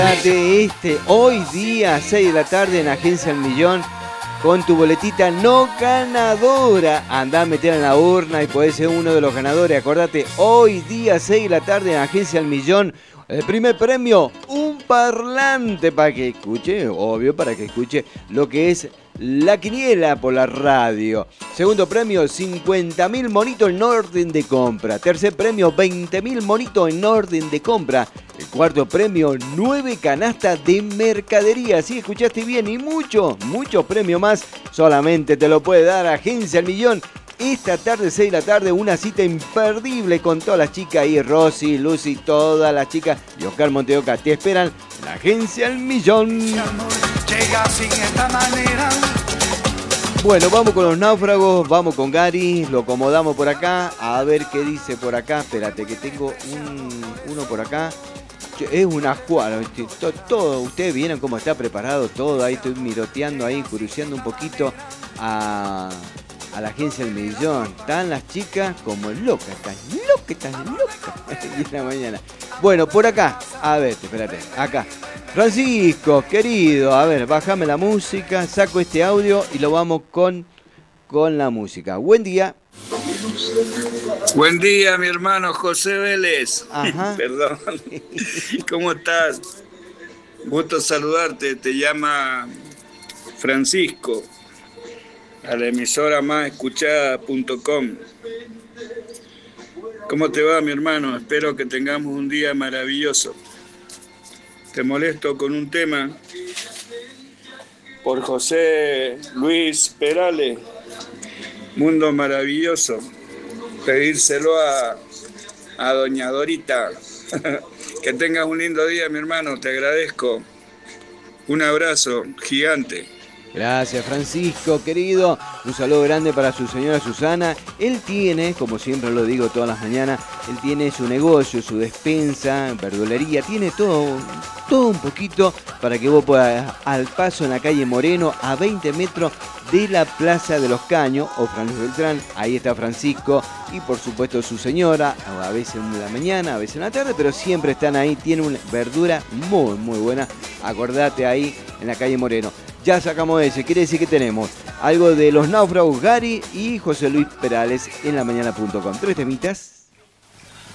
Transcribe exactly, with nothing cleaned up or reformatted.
De este, hoy día, seis de la tarde en Agencia El Millón, con tu boletita no ganadora. Andá a meter en la urna y podés ser uno de los ganadores. Acordate, hoy día, seis de la tarde en Agencia El Millón, el primer premio, un parlante para que escuche, obvio, para que escuche lo que es la quiniela por la radio. Segundo premio, cincuenta mil monitos en orden de compra. Tercer premio, veinte mil monitos en orden de compra. El cuarto premio, nueve canastas de mercadería. Sí, escuchaste bien, y mucho, muchos premios más. Solamente te lo puede dar Agencia El Millón. Esta tarde, seis de la tarde, una cita imperdible con todas las chicas ahí, Rosy, Lucy, todas las chicas y Oscar Monteoca. Te esperan en la Agencia El Millón. Llega así de esta manera. Bueno, vamos con los náufragos, vamos con Gary, lo acomodamos por acá, a ver qué dice por acá. Espérate, que tengo un, uno por acá. Es una jugada, todo, todo, ustedes vieron cómo está preparado todo, ahí estoy miroteando ahí, curioseando un poquito a, a la Agencia El Millón. Están las chicas como locas, están locas, están locas en la mañana. Bueno, por acá, a ver, espérate, acá. Francisco, querido, a ver, bájame la música, saco este audio y lo vamos con, con la música. Buen día. Buen día, mi hermano José Vélez. Ajá. Perdón. ¿Cómo estás? Gusto saludarte. Te llama Francisco, a la emisora más escuchada punto com. ¿Cómo te va, mi hermano? Espero que tengamos un día maravilloso. Te molesto con un tema por José Luis Perales, Mundo Maravilloso. Pedírselo a, a doña Dorita. Que tengas un lindo día, mi hermano, te agradezco. Un abrazo gigante. Gracias, Francisco, querido. Un saludo grande para su señora Susana. Él tiene, como siempre lo digo todas las mañanas, él tiene su negocio, su despensa, verdulería, tiene todo, todo un poquito para que vos puedas, al paso en la calle Moreno, a veinte metros de la Plaza de los Caños, o Fran Luis Beltrán. Ahí está Francisco y por supuesto su señora, a veces en la mañana, a veces en la tarde, pero siempre están ahí. Tiene una verdura muy, muy buena. Acordate, ahí en la calle Moreno. Ya sacamos ese, quiere decir que tenemos algo de los náufragos, Gary y José Luis Perales en la mañana punto com. Tres temitas.